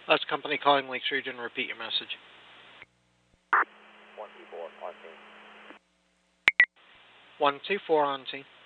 Last company calling Lakes Region, repeat your message. 124 on scene. 124 on scene.